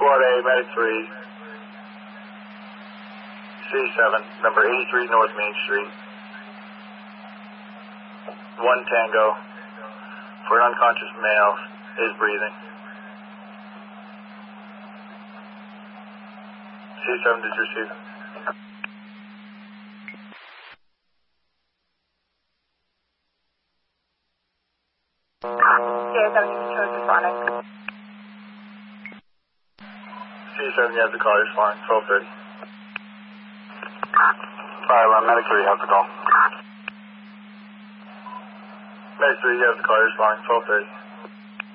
Squad A, Medic 3, C7, number 83 North Main Street. 1 Tango for an unconscious male is breathing. C7 did you receive? C7 controls responding. C7, you have the call, you're responding, 1230. Fire alarm, Medic 3, have the call. Medic 3, you have the call, you're responding, 1230.